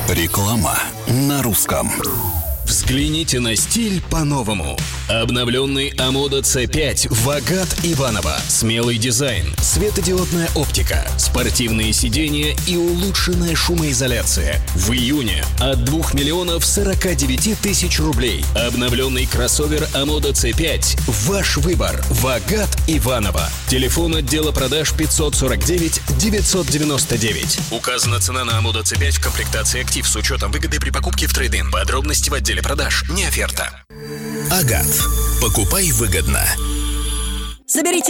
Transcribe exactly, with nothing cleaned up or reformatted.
Реклама на русском. Взгляните на стиль по-новому. Обновленный Амода си пять Вагат Иваново. Смелый дизайн, светодиодная оптика, спортивные сиденья и улучшенная шумоизоляция. В июне от двух миллионов сорока девяти тысяч рублей. Обновленный кроссовер Амода си пять. Ваш выбор. Вагат Иваново. Телефон отдела продаж пятьсот сорок девять девятьсот девяносто девять. Указана цена на Амода си пять в комплектации «Актив» с учетом выгоды при покупке в трейд-ин. Подробности в отделе продаж, не оферта. Агат. Покупай выгодно. Заберите